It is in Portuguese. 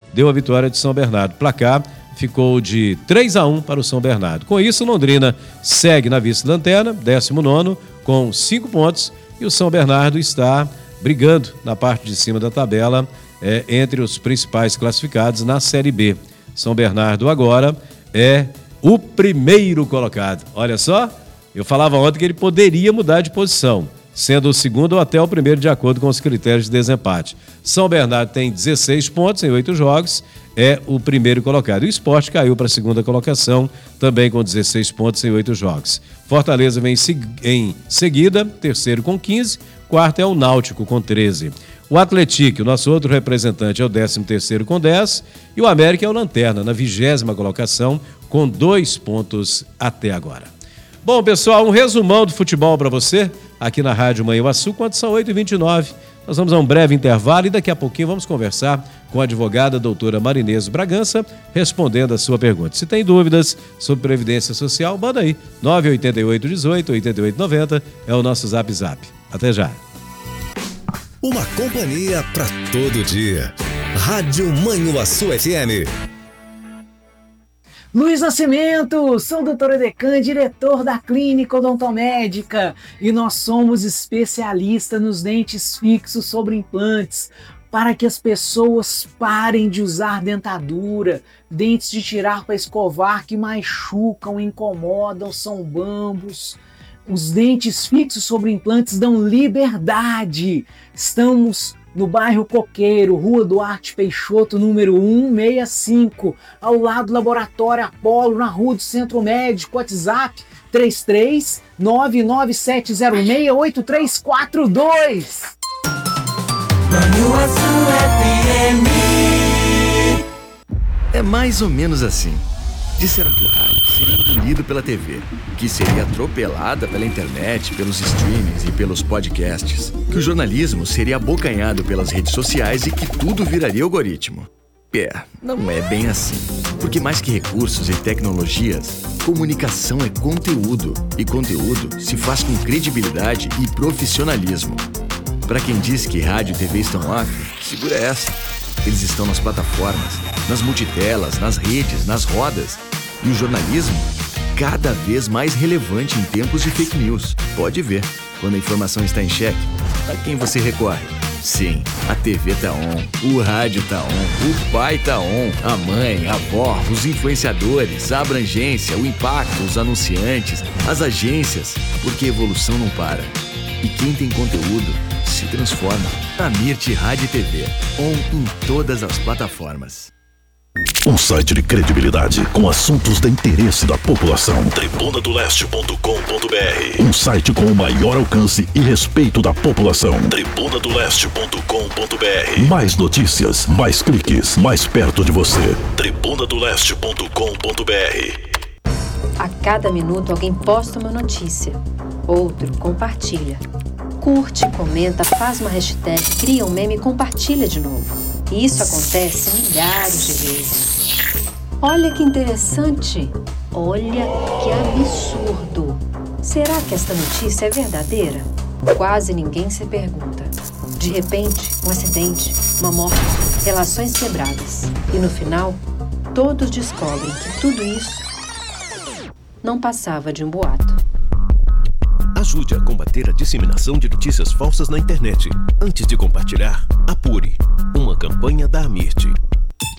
deu a vitória de São Bernardo. Placar ficou de 3-1 para o São Bernardo. Com isso, Londrina segue na vice-lanterna, 19º, com 5 pontos, e o São Bernardo está brigando na parte de cima da tabela entre os principais classificados na Série B. São Bernardo agora é o primeiro colocado. Olha só, eu falava ontem que ele poderia mudar de posição, sendo o segundo ou até o primeiro de acordo com os critérios de desempate. São Bernardo tem 16 pontos em 8 jogos, é o primeiro colocado. O Sport caiu para a segunda colocação, também com 16 pontos em 8 jogos. Fortaleza vem em seguida, terceiro com 15, quarto é o Náutico com 13. O Atlético, nosso outro representante, é o 13º com 10, e o América é o lanterna, na 20ª colocação, com 2 pontos até agora. Bom, pessoal, um resumão do futebol para você, aqui na Rádio Manhuaçu, quando são 8h29. Nós vamos a um breve intervalo e daqui a pouquinho vamos conversar com a advogada doutora Marinês Bragança, respondendo a sua pergunta. Se tem dúvidas sobre Previdência Social, manda aí, 988-18-8890, é o nosso Zap. Até já. Uma companhia para todo dia. Rádio Manhuaçu FM. Luiz Nascimento, sou o Dr. Edecan, diretor da Clínica Odontomédica, e nós somos especialistas nos dentes fixos sobre implantes, para que as pessoas parem de usar dentadura, dentes de tirar para escovar que machucam, incomodam, são bambos. Os dentes fixos sobre implantes dão liberdade. Estamos no bairro Coqueiro, Rua Duarte Peixoto, número 165, ao lado do Laboratório Apolo, na Rua do Centro Médico. WhatsApp 33-99706-8342. Manhuaçu FM. É mais ou menos assim. Disseram que o rádio seria engolido pela TV, que seria atropelada pela internet, pelos streamings e pelos podcasts, que o jornalismo seria abocanhado pelas redes sociais e que tudo viraria algoritmo. Não é bem assim. Porque mais que recursos e tecnologias, comunicação é conteúdo. E conteúdo se faz com credibilidade e profissionalismo. Para quem diz que rádio e TV estão off, segura essa. Eles estão nas plataformas, nas multitelas, nas redes, nas rodas. E o jornalismo, cada vez mais relevante em tempos de fake news. Pode ver, quando a informação está em xeque, a quem você recorre? Sim, a TV tá on, o rádio tá on, o pai tá on, a mãe, a avó, os influenciadores, a abrangência, o impacto, os anunciantes, as agências, porque a evolução não para. E quem tem conteúdo se transforma. A Mirte Rádio e TV, on em todas as plataformas. Um site de credibilidade com assuntos de interesse da população. tribunadoleste.com.br. Um site com o maior alcance e respeito da população. tribunadoleste.com.br. Mais notícias, mais cliques, mais perto de você. tribunadoleste.com.br. A cada minuto alguém posta uma notícia, outro compartilha. Curte, comenta, faz uma hashtag, cria um meme e compartilha de novo. E isso acontece milhares de vezes. Olha que interessante! Olha que absurdo! Será que esta notícia é verdadeira? Quase ninguém se pergunta. De repente, um acidente, uma morte, relações quebradas. E no final, todos descobrem que tudo isso não passava de um boato. Ajude a combater a disseminação de notícias falsas na internet. Antes de compartilhar, apure. Uma campanha da Amirte.